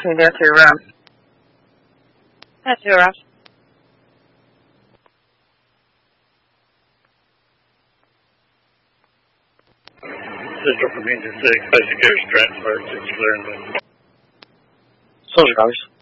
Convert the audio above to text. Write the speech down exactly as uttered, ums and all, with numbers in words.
tuned into um, that's who Ross. Central from Engine six, basic air transfer to clearing. Soldier Covers.